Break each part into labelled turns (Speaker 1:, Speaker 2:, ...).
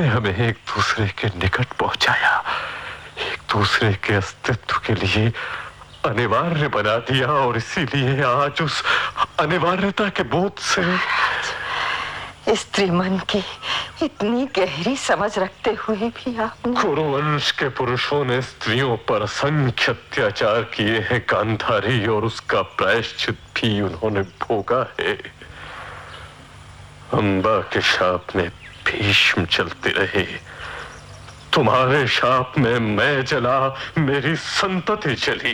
Speaker 1: आपने हमें एक दूसरे के निकट पहुंचाया, एक दूसरे के अस्तित्व के लिए अनिवार्य बना दिया, और इसीलिए आज उस अनिवार्यता के बोध से
Speaker 2: स्त्री मन की इतनी गहरी समझ रखते हुए भी आपने
Speaker 1: कुरुवंश के पुरुषों ने स्त्रियों पर असंख्य अत्याचार किए हैं गांधारी, और उसका प्रायश्चित भी उन्होंने भोगा है। अंबा के शाप में भीष्म चलते रहे, तुम्हारे शाप में मैं जला, मेरी संतति चली।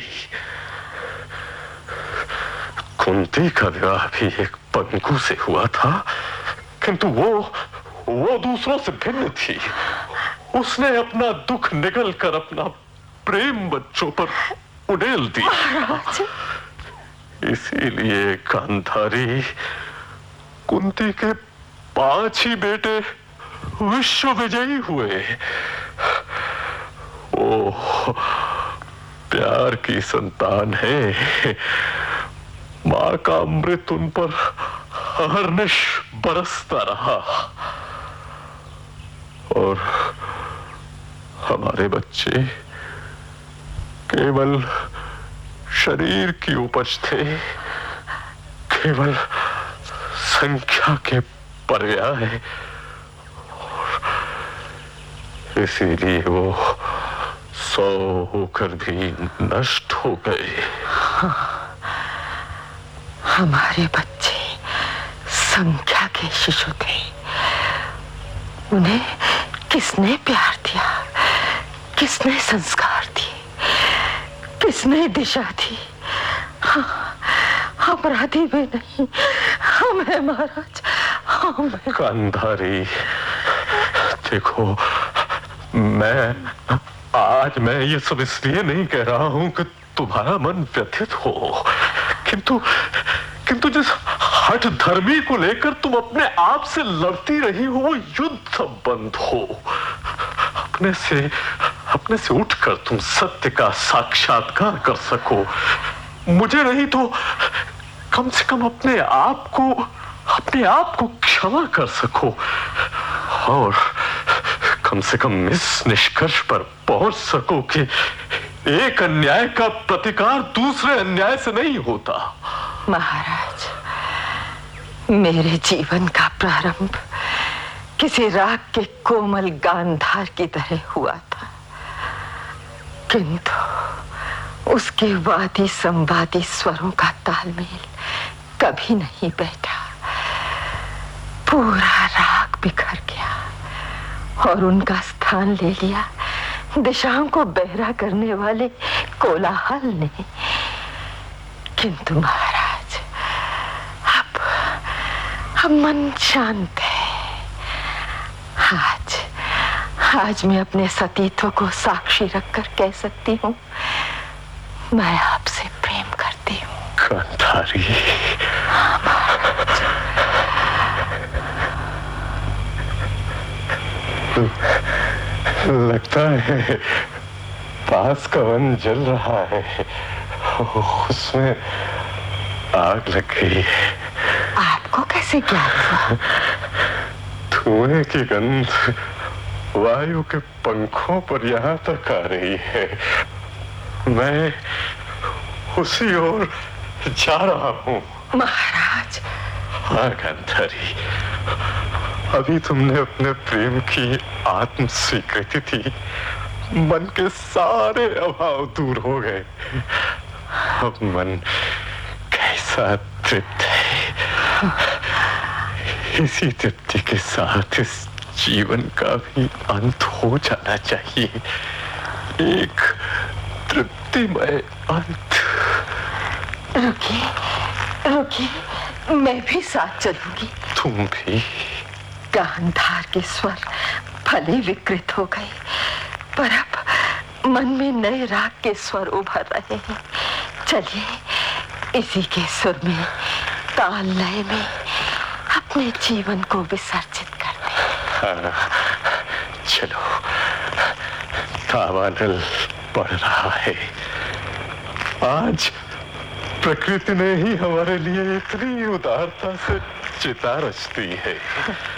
Speaker 1: कुंती का विवाह भी एक पंकु से हुआ था, किंतु वो दूसरों से भिन्न थी। उसने अपना दुख निगल कर अपना प्रेम बच्चों पर उड़ेल दिया। इसीलिए गांधारी, कुंती के 5 ही बेटे विश्व विजयी हुए। ओह, प्यार की संतान है, मां का अमृत उन पर अहर्निश बरसता रहा, और हमारे बच्चे केवल शरीर की उपज थे, केवल संख्या के पर्याय, इसीलिए वो 100 होकर भी नष्ट हो गए।
Speaker 2: हमारे बच्चे संख्या के शिशु थे, उन्हें किसने प्यार दिया, किसने संस्कार दिए, किसने दिशा दी? अपराधी भी नहीं हम हैं महाराज, हम हैं।
Speaker 1: गांधारी, देखो, मैं ये सब इसलिए नहीं कह रहा हूं कि तुम्हारा मन व्यथित हो, किंतु जिस हठ धर्मी को लेकर तुम अपने आप से लड़ती रही हो, वो युद्ध संबंध हो। अपने से उठकर तुम सत्य का साक्षात्कार कर सको। मुझे नहीं तो कम से कम अपने आप को क्षमा कर सको, और कम से कम इस निष्कर्ष पर पहुंच सको कि एक अन्याय का प्रतिकार दूसरे अन्याय से नहीं होता।
Speaker 2: महाराज, मेरे जीवन का प्रारंभ किसी राग के कोमल गांधार की तरह हुआ था, किंतु उसके वादी संवादी स्वरों का तालमेल कभी नहीं बैठा। पूरा राग बिखर गया और उनका स्थान ले लिया दिशाओं को बहरा करने वाले कोलाहल ने। किंतु महाराज, अब मन शांत है। आज मैं अपने सतीत्व को साक्षी रखकर कह सकती हूँ, मैं आपसे प्रेम करती हूँ।
Speaker 1: गांधारी, लगता है पास का वन जल रहा है, उसमें आग लग गई है।
Speaker 2: आपको कैसे ज्ञात हुआ?
Speaker 1: धुएं की गंध वायु के पंखों पर यहां तक आ रही है। मैं उसी ओर जा रहा हूं।
Speaker 2: महाराज।
Speaker 1: हाँ गांधारी, अभी तुमने अपने प्रेम की आत्म स्वीकृति थी, मन के सारे अभाव दूर हो गए। अब मन कैसा तृप्त है। इसी तृप्ति के साथ इस जीवन का भी अंत हो जाना चाहिए, एक तृप्तिमय अंत।
Speaker 2: रुकिए, मैं भी साथ चलूंगी।
Speaker 1: तुम भी?
Speaker 2: गांधार के स्वर भले विकृत हो गए, पर अब मन में नए राग के स्वर उभर रहे हैं। चलिए, इसी के सुर में, ताल लय में अपने जीवन को विसर्जित करते हैं।
Speaker 1: हाँ, चलो। दावानल बढ़ रहा है। आज प्रकृति ने ही हमारे लिए इतनी उदारता से चिता रचती है।